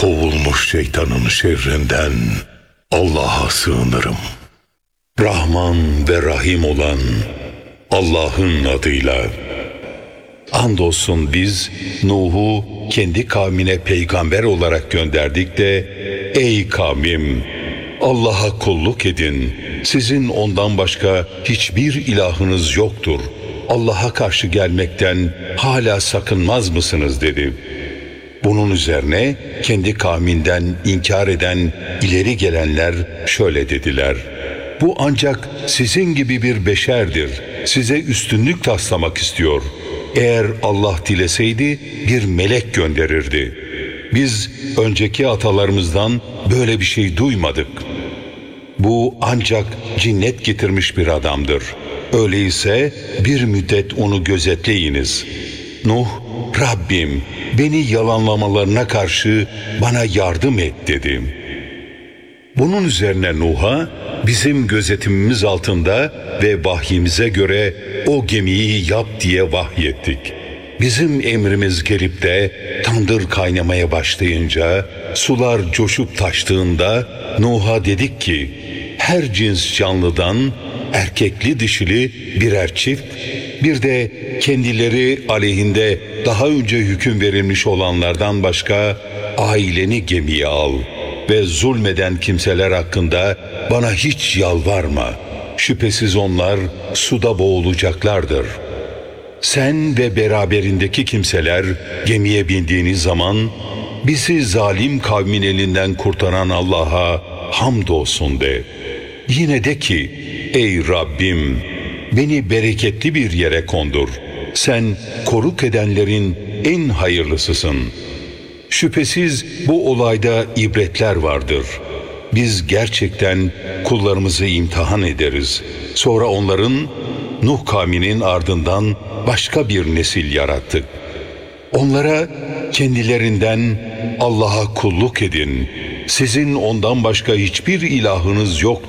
kovulmuş şeytanın şerrinden Allah'a sığınırım. Rahman ve Rahim olan Allah'ın adıyla. Andolsun biz Nuh'u kendi kavmine peygamber olarak gönderdik de, ey kavmim, Allah'a kulluk edin. Sizin ondan başka hiçbir ilahınız yoktur. Allah'a karşı gelmekten hala sakınmaz mısınız dedi. Bunun üzerine kendi kavminden inkar eden ileri gelenler şöyle dediler: bu ancak sizin gibi bir beşerdir. Size üstünlük taslamak istiyor. Eğer Allah dileseydi bir melek gönderirdi. Biz önceki atalarımızdan böyle bir şey duymadık. Bu ancak cinnet getirmiş bir adamdır. Öyleyse bir müddet onu gözetleyiniz. Nuh, Rabbim beni yalanlamalarına karşı bana yardım et dedi. Bunun üzerine Nuh'a bizim gözetimimiz altında ve vahyimize göre o gemiyi yap diye vahyettik. Bizim emrimiz gelip de tandır kaynamaya başlayınca, sular coşup taştığında Nuh'a dedik ki, her cins canlıdan erkekli dişili birer çift, bir de kendileri aleyhinde daha önce hüküm verilmiş olanlardan başka aileni gemiye al ve zulmeden kimseler hakkında bana hiç yalvarma. Şüphesiz onlar suda boğulacaklardır. Sen ve beraberindeki kimseler gemiye bindiğiniz zaman bizi zalim kavmin elinden kurtaran Allah'a hamdolsun de. Yine de ki, ey Rabbim, beni bereketli bir yere kondur. Sen koruk edenlerin en hayırlısısın. Şüphesiz bu olayda ibretler vardır. Biz gerçekten kullarımızı imtihan ederiz. Sonra onların, Nuh kavminin ardından başka bir nesil yarattık. Onlara kendilerinden Allah'a kulluk edin. Sizin ondan başka hiçbir ilahınız yok